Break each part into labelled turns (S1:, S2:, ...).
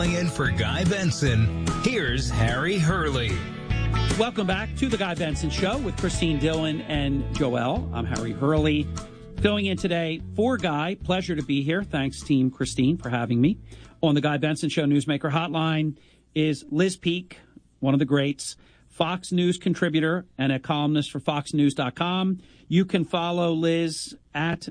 S1: Filling in for Guy Benson, here's Harry Hurley.
S2: Welcome back to the Guy Benson Show with Christine Dillon and Joelle. I'm Harry Hurley, filling in today for Guy. Pleasure to be here. Thanks, Team Christine, for having me. On the Guy Benson Show Newsmaker Hotline is Liz Peek, one of the greats, Fox News contributor and a columnist for FoxNews.com. You can follow Liz at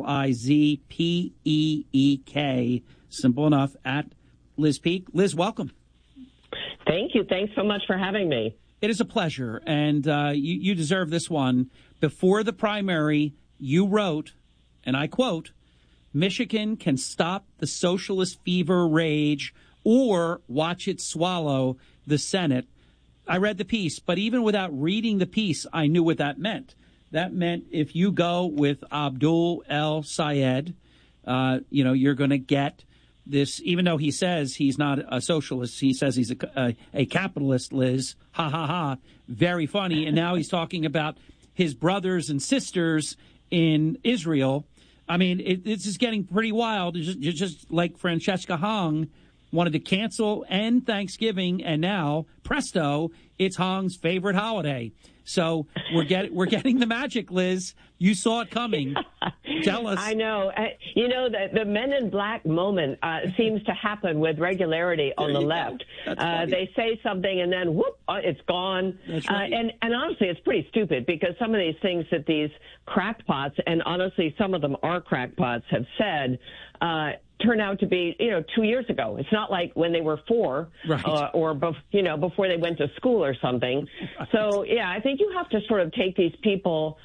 S2: LizPeek, simple enough, at Liz Peek. Liz, welcome.
S3: Thank you. Thanks so much for having me.
S2: It is a pleasure, and you deserve this one. Before the primary, you wrote, and I quote, "Michigan can stop the socialist fever rage or watch it swallow the Senate." I read the piece, but even without reading the piece, I knew what that meant. That meant if you go with Abdul El-Sayed, you're going to get this, even though he says he's not a socialist, he says he's a capitalist, Liz. Ha, ha, ha. Very funny. And now he's talking about his brothers and sisters in Israel. I mean, this is getting pretty wild. Just like Francesca Hong wanted to cancel end Thanksgiving, and now, presto, it's Hong's favorite holiday. So we're getting the magic, Liz. You saw it coming. Tell us.
S3: I know. The Men in Black moment seems to happen with regularity on the left. They say something and then, whoop, it's gone.
S2: That's right.
S3: And honestly, it's pretty stupid because some of these things that these crackpots, and honestly, some of them are crackpots, have said, turn out to be, 2 years ago. It's not like when they were 4
S2: right.
S3: or before they went to school or something. Right. So, yeah, I think you have to sort of take these people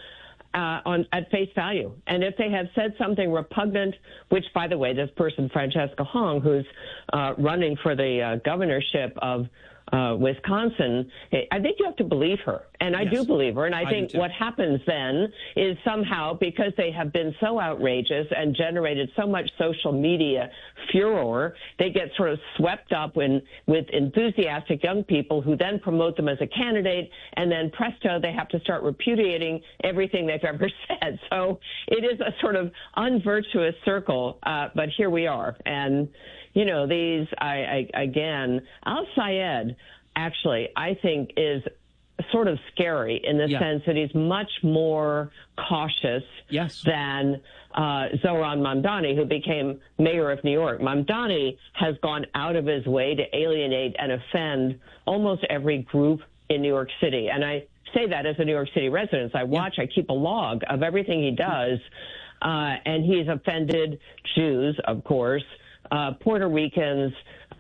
S3: at face value. And if they have said something repugnant, which, by the way, this person, Francesca Hong, who's running for the governorship of Wisconsin, I think you have to believe her. And I do believe her. And I think what happens then is somehow, because they have been so outrageous and generated so much social media furor, they get sort of swept up with enthusiastic young people who then promote them as a candidate. And then presto, they have to start repudiating everything they've ever said. So it is a sort of unvirtuous circle. But here we are. And these, again, Al-Sayed, actually, I think is sort of scary in the sense that he's much more cautious than Zohran Mamdani, who became mayor of New York. Mamdani has gone out of his way to alienate and offend almost every group in New York City. And I say that as a New York City resident. I keep a log of everything he does, and he's offended Jews, of course, Puerto Ricans,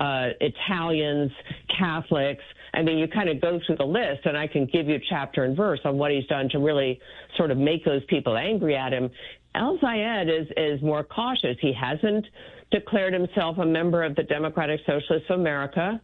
S3: Italians, Catholics. I mean, you kind of go through the list, and I can give you chapter and verse on what he's done to really sort of make those people angry at him. El-Sayed is more cautious. He hasn't declared himself a member of the Democratic Socialists of America.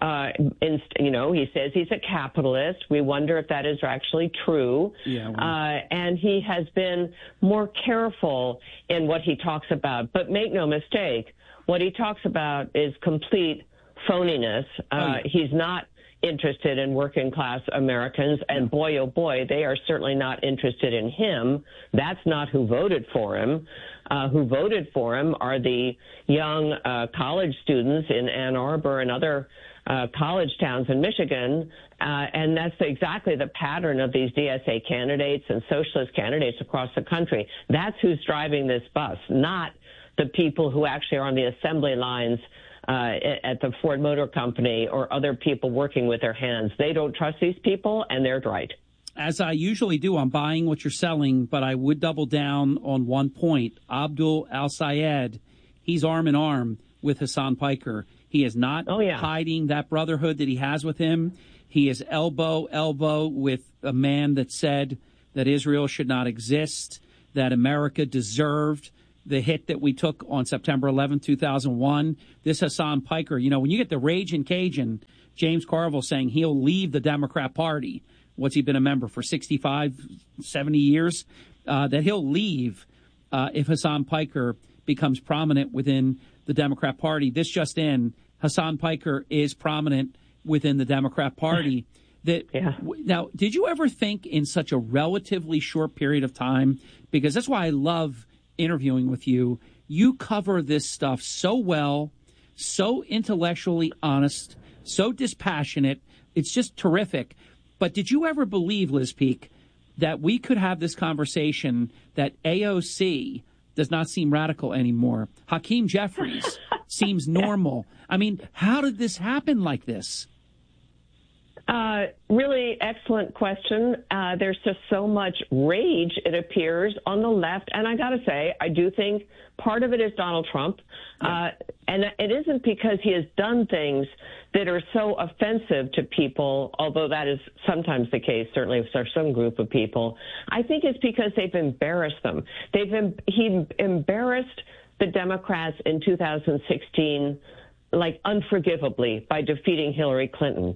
S3: He says he's a capitalist. We wonder if that is actually true. And he has been more careful in what he talks about. But make no mistake, what he talks about is complete phoniness. He's not interested in working class Americans, and boy, oh boy, they are certainly not interested in him. That's not who voted for him. Who voted for him are the young college students in Ann Arbor and other college towns in Michigan, and that's exactly the pattern of these DSA candidates and socialist candidates across the country. That's who's driving this bus, not the people who actually are on the assembly lines at the Ford Motor Company or other people working with their hands. They don't trust these people, and they're right.
S2: As I usually do, I'm buying what you're selling, but I would double down on one point. Abdul El-Sayed, he's arm in arm with Hassan Piker. He is not hiding that brotherhood that he has with him. He is elbow with a man that said that Israel should not exist, that America deserved the hit that we took on September 11, 2001. This Hassan Piker, when you get the Ragin' Cajun, James Carville saying he'll leave the Democrat Party, what's he been a member for, 65, 70 years, that he'll leave if Hassan Piker becomes prominent within the Democrat Party. This just in, Hassan Piker is prominent within the Democrat Party. Now, did you ever think in such a relatively short period of time, because that's why I love interviewing with you, you cover this stuff so well, so intellectually honest, so dispassionate. It's just terrific. But did you ever believe, Liz Peek, that we could have this conversation that AOC does not seem radical anymore? Hakeem Jeffries seems normal. I mean, how did this happen like this?
S3: Really excellent question. There's just so much rage, it appears, on the left. And I got to say, I do think part of it is Donald Trump. And it isn't because he has done things that are so offensive to people, although that is sometimes the case, certainly for some group of people. I think it's because they've embarrassed them. He embarrassed the Democrats in 2016 like unforgivably by defeating Hillary Clinton.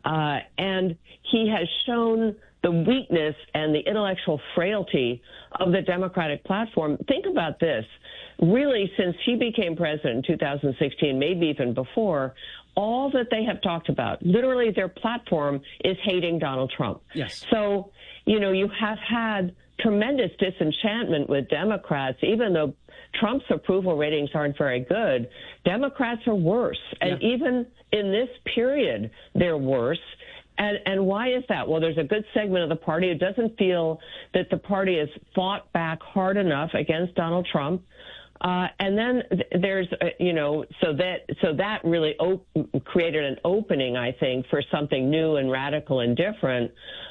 S3: And he has shown the weakness and the intellectual frailty of the Democratic platform. Think about this. Really, since he became president in 2016, maybe even before, all that they have talked about, literally their platform is hating Donald Trump.
S2: Yes.
S3: So, you have had tremendous disenchantment with Democrats, even though Trump's approval ratings aren't very good. Democrats are worse. And even in this period, they're worse. And why is that? Well, there's a good segment of the party who doesn't feel that the party has fought back hard enough against Donald Trump. And then there's, so that really created an opening, I think, for something new and radical and different.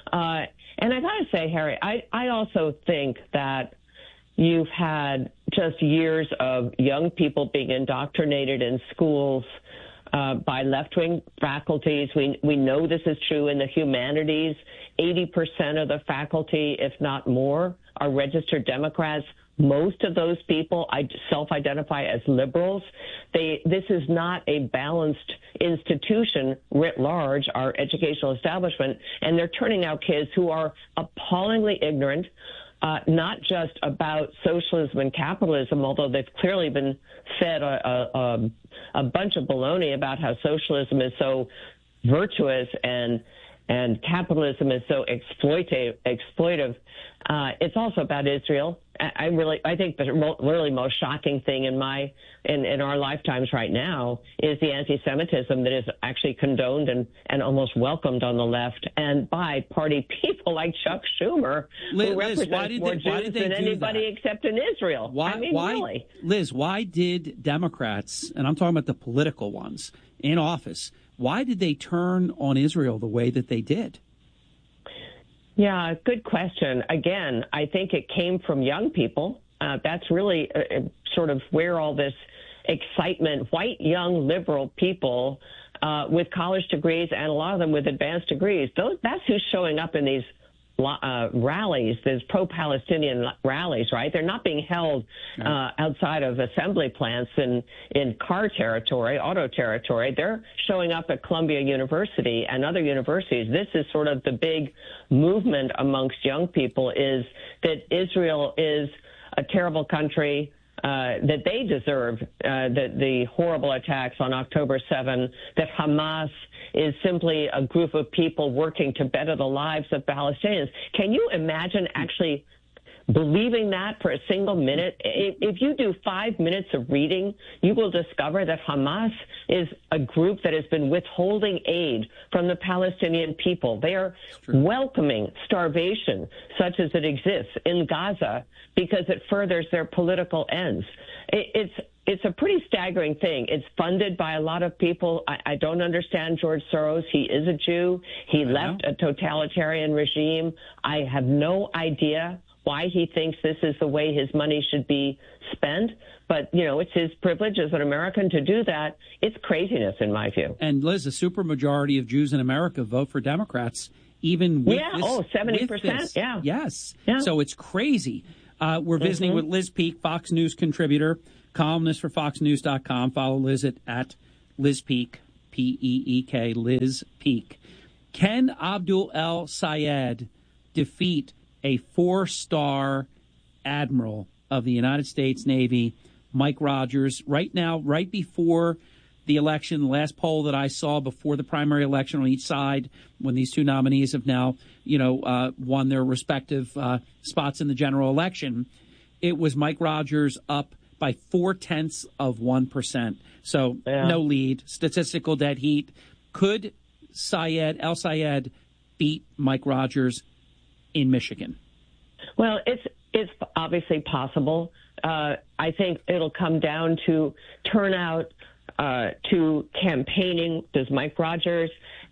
S3: And I got to say, Harry, I also think that you've had just years of young people being indoctrinated in schools by left-wing faculties. We know this is true in the humanities. 80% of the faculty, if not more, are registered Democrats. Most of those people self-identify as liberals. This is not a balanced institution writ large, our educational establishment, and they're turning out kids who are appallingly ignorant, not just about socialism and capitalism, although they've clearly been fed a bunch of baloney about how socialism is so virtuous and capitalism is so exploitive. It's also about Israel. I think the really most shocking thing in our lifetimes right now is the anti-Semitism that is actually condoned and almost welcomed on the left and by party people like Chuck Schumer, who represents more Jews than anybody except in Israel. Really.
S2: Liz, why did Democrats, and I'm talking about the political ones in office, why did they turn on Israel the way that they did?
S3: Yeah, good question. Again, I think it came from young people. That's really sort of where all this excitement, white, young, liberal people with college degrees and a lot of them with advanced degrees, that's who's showing up in these rallies, these pro-Palestinian rallies, right? They're not being held outside of assembly plants in car territory, auto territory. They're showing up at Columbia University and other universities. This is sort of the big movement amongst young people, is that Israel is a terrible country, that they deserve the horrible attacks on October 7, that Hamas is simply a group of people working to better the lives of Palestinians. Can you imagine actually believing that for a single minute? If you do 5 minutes of reading, you will discover that Hamas is a group that has been withholding aid from the Palestinian people. They are welcoming starvation such as it exists in Gaza because it furthers their political ends. It's a pretty staggering thing. It's funded by a lot of people. I don't understand George Soros. He is a Jew. He left a totalitarian regime. I have no idea why he thinks this is the way his money should be spent. But, it's his privilege as an American to do that. It's craziness, in my view.
S2: And, Liz, a supermajority of Jews in America vote for Democrats, even with this.
S3: 70%, yeah.
S2: Yes.
S3: Yeah.
S2: So it's crazy. We're visiting with Liz Peek, Fox News contributor, columnist for FoxNews.com. Follow Liz at Liz Peek, P-E-E-K, Liz Peek. Can Abdul El Sayed defeat a 4-star admiral of the United States Navy, Mike Rogers, right now, right before the election, the last poll that I saw before the primary election on each side, when these two nominees have now, won their respective spots in the general election, it was Mike Rogers up by by 0.4%. So no lead, statistical dead heat. Could El Sayed beat Mike Rogers in Michigan?
S3: Well, it's obviously possible. I think it'll come down to turnout, to campaigning. Does Mike Rogers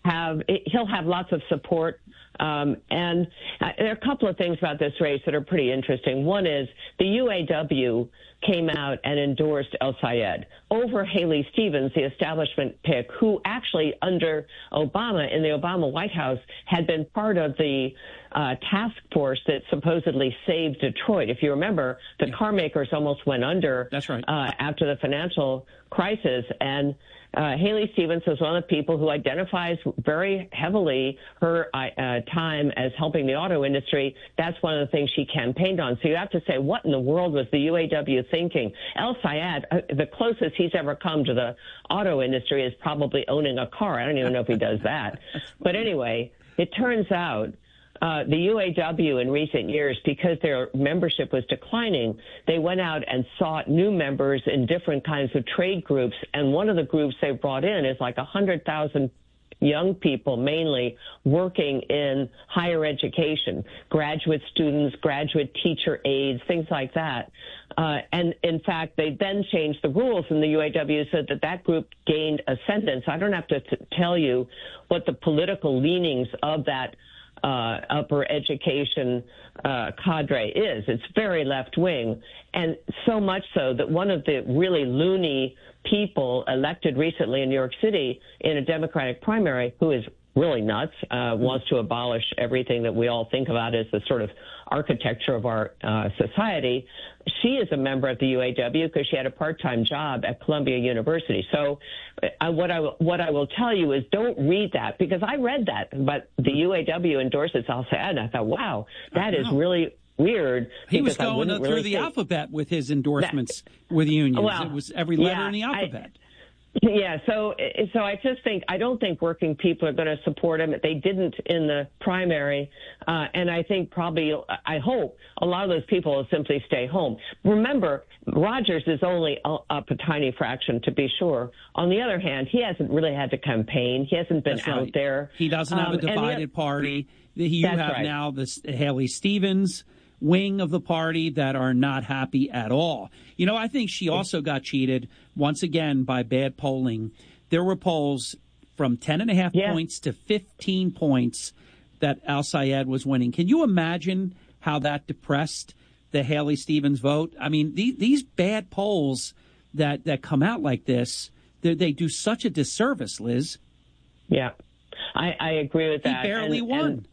S3: he'll have lots of support. And there are a couple of things about this race that are pretty interesting. One is the UAW came out and endorsed El Sayed over Haley Stevens, the establishment pick, who actually under Obama, in the Obama White House, had been part of the task force that supposedly saved Detroit. If you remember, the car makers almost went under.
S2: That's right.
S3: After the financial crisis. And Haley Stevens is one of the people who identifies very heavily her time as helping the auto industry. That's one of the things she campaigned on. So you have to say, what in the world was the UAW thinking? El Sayed, the closest he's ever come to the auto industry is probably owning a car. I don't even know if he does that. But anyway, it turns out the UAW in recent years, because their membership was declining, they went out and sought new members in different kinds of trade groups. And one of the groups they brought in is like 100,000 young people, mainly working in higher education, graduate students, graduate teacher aides, things like that. And in fact, they then changed the rules, and the UAW said that group gained ascendance. I don't have to tell you what the political leanings of that upper education cadre is. It's very left-wing, and so much so that one of the really loony people elected recently in New York City in a Democratic primary, who is really nuts, wants to abolish everything that we all think about as the sort of architecture of our society. She is a member of the UAW because she had a part-time job at Columbia University. So what I will tell you is don't read that, because I read that, but the UAW endorses El Sayed, and I thought, wow, that is really weird.
S2: He was going through the alphabet with his endorsements with unions.
S3: Well,
S2: it was every letter in the alphabet.
S3: Yeah, so I just think, I don't think working people are going to support him. They didn't in the primary, and I think probably, I hope, a lot of those people will simply stay home. Remember, Rogers is only up a tiny fraction, to be sure. On the other hand, he hasn't really had to campaign. He hasn't been out there.
S2: He doesn't have a divided party. You have now this Haley Stevens wing of the party that are not happy at all. You know, I think she also got cheated once again by bad polling. There were polls from 10.5 points to 15 points that El Sayed was winning. Can you imagine how that depressed the Haley Stevens vote? I mean, these bad polls that come out like this, they do such a disservice, Liz.
S3: Yeah, I agree with that.
S2: He barely won.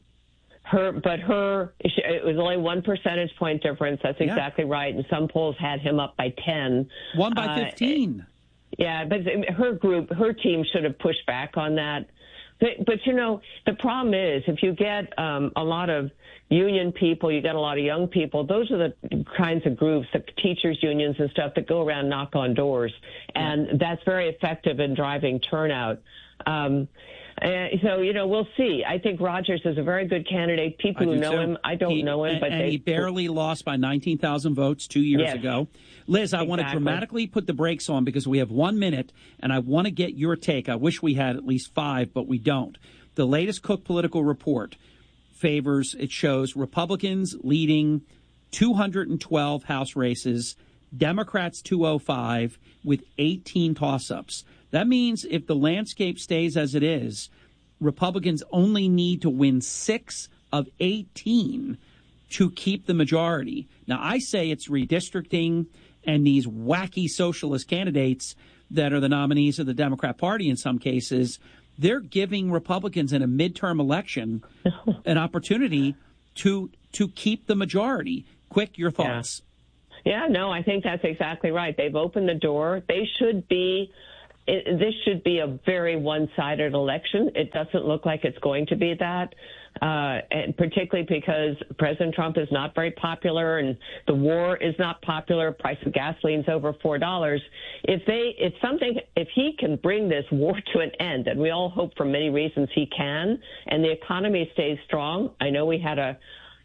S3: It was only 1 percentage point difference. That's exactly right. And some polls had him up by 10.
S2: Won by 15.
S3: Yeah, but her team should have pushed back on that. But you know, the problem is if you get a lot of union people, you get a lot of young people, those are the kinds of groups, the teachers' unions and stuff, that go around, knock on doors. And that's very effective in driving turnout. So, you know, we'll see. I think Rogers is a very good candidate. People who know him, I don't know him, but
S2: he barely lost by 19,000 votes 2 years ago. Liz, I want to dramatically put the brakes on because we have 1 minute, and I want to get your take. I wish we had at least 5, but we don't. The latest Cook Political Report it shows Republicans leading 212 House races, Democrats 205 with 18 toss-ups. That means if the landscape stays as it is, Republicans only need to win 6 of 18 to keep the majority. Now, I say it's redistricting and these wacky socialist candidates that are the nominees of the Democrat Party in some cases, they're giving Republicans in a midterm election an opportunity to keep the majority. Quick, your thoughts.
S3: Yeah, no, I think that's exactly right. They've opened the door. This should be a very one-sided election. It doesn't look like it's going to be that, and particularly because President Trump is not very popular and the war is not popular. Price of gasoline's over $4. If he can bring this war to an end, and we all hope for many reasons he can, and the economy stays strong. I know we had a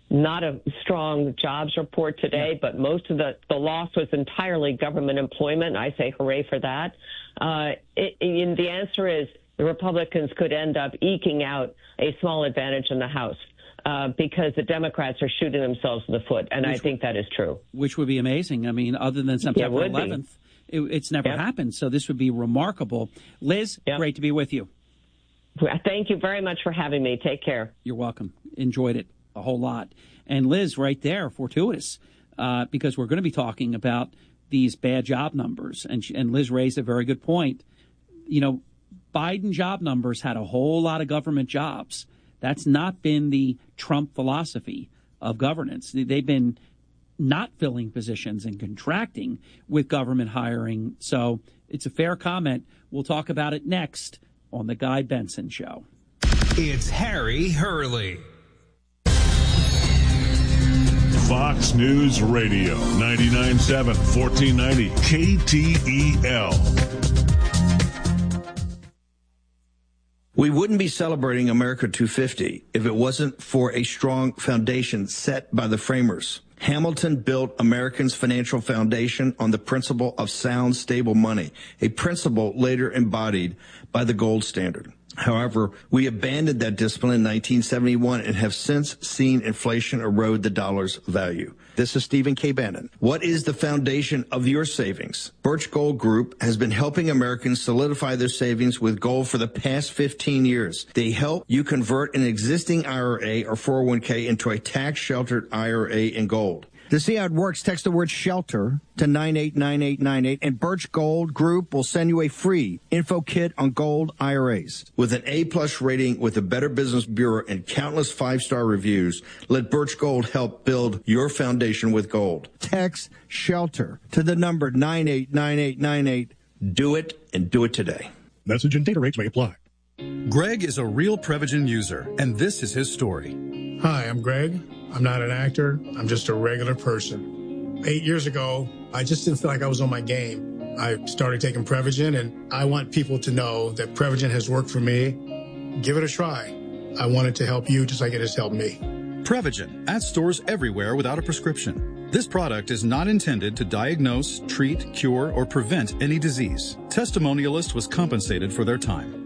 S3: not a strong jobs report today, but most of the loss was entirely government employment. I say hooray for that. The answer is the Republicans could end up eking out a small advantage in the House because the Democrats are shooting themselves in the foot, and I think that is true. Which would
S2: be amazing. I mean, other than September 11th, it's never happened, so this would be remarkable. Liz, great to be with you.
S3: Thank you very much for having me. Take care.
S2: You're welcome. Enjoyed it a whole lot. And Liz, right there, fortuitous, because we're going to be talking about these bad job numbers. And Liz raised a very good point. You know, Biden job numbers had a whole lot of government jobs. That's not been the Trump philosophy of governance. They've been not filling positions and contracting with government hiring. So it's a fair comment. We'll talk about it next on The Guy Benson Show.
S1: It's Harry Hurley.
S4: Fox News Radio, 99.7, 1490, KTEL.
S5: We wouldn't be celebrating America 250 if it wasn't for a strong foundation set by the framers. Hamilton built Americans' financial foundation on the principle of sound, stable money, a principle later embodied by the gold standard. However, we abandoned that discipline in 1971 and have since seen inflation erode the dollar's value. This is Stephen K. Bannon. What is the foundation of your savings? Birch Gold Group has been helping Americans solidify their savings with gold for the past 15 years. They help you convert an existing IRA or 401k into a tax-sheltered IRA in gold. To see how it works, text the word SHELTER to 989898, and Birch Gold Group will send you a free info kit on gold IRAs. With an A-plus rating with the Better Business Bureau and countless five-star reviews, let Birch Gold help build your foundation with gold. Text SHELTER to the number 989898. Do it, and do it today.
S6: Message and data rates may apply.
S7: Greg is a real Prevagen user, and this is his story.
S6: Hi, I'm Greg. I'm not an actor. I'm just a regular person. 8 years ago, I just didn't feel like I was on my game. I started taking Prevagen, and I want people to know that Prevagen has worked for me. Give it a try. I want it to help you just like it has helped me.
S7: Prevagen, at stores everywhere without a prescription. This product is not intended to diagnose, treat, cure, or prevent any disease. Testimonialist was compensated for their time.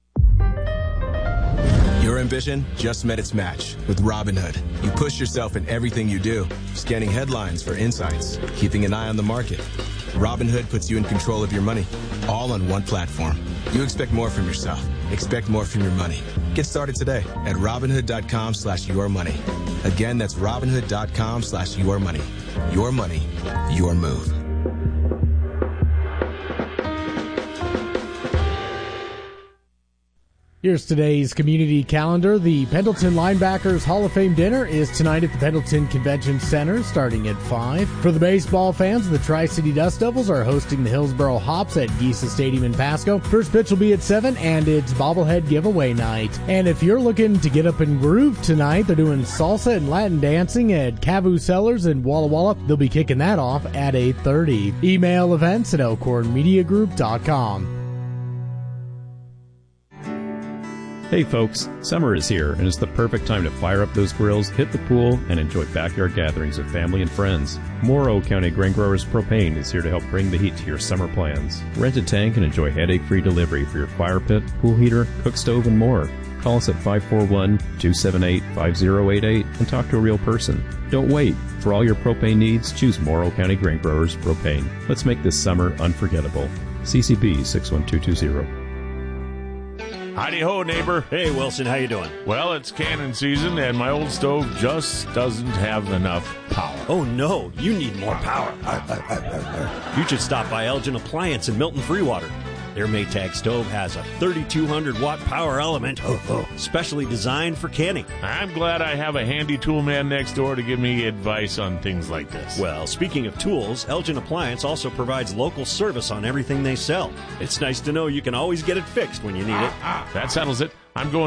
S8: Your ambition just met its match with Robinhood. You push yourself in everything you do, scanning headlines for insights, keeping an eye on the market. Robinhood puts you in control of your money, all on one platform. You expect more from yourself. Expect more from your money. Get started today at Robinhood.com/yourmoney. Again, that's Robinhood.com/yourmoney. Your money, your move.
S9: Here's today's community calendar. The Pendleton Linebackers Hall of Fame dinner is tonight at the Pendleton Convention Center starting at 5. For the baseball fans, the Tri-City Dust Devils are hosting the Hillsboro Hops at Geisa Stadium in Pasco. First pitch will be at 7, and it's bobblehead giveaway night. And if you're looking to get up and groove tonight, they're doing salsa and Latin dancing at Cavu Cellars in Walla Walla. They'll be kicking that off at 8:30. Email events at elkhornmediagroup.com.
S10: Hey folks, summer is here and it's the perfect time to fire up those grills, hit the pool, and enjoy backyard gatherings with family and friends. Morrow County Grain Growers Propane is here to help bring the heat to your summer plans. Rent a tank and enjoy headache-free delivery for your fire pit, pool heater, cook stove, and more. Call us at 541-278-5088 and talk to a real person. Don't wait. For all your propane needs, choose Morrow County Grain Growers Propane. Let's make this summer unforgettable. CCB 61220.
S11: Howdy ho, neighbor.
S12: Hey, Wilson, how you doing?
S11: Well, it's canning season, and my old stove just doesn't have enough power.
S12: Oh, no, you need more power. You should stop by Elgin Appliance in Milton Freewater. Their Maytag stove has a 3,200-watt power element, specially designed for canning.
S11: I'm glad I have a handy tool man next door to give me advice on things like this.
S12: Well, speaking of tools, Elgin Appliance also provides local service on everything they sell. It's nice to know you can always get it fixed when you need it.
S11: That settles it. I'm going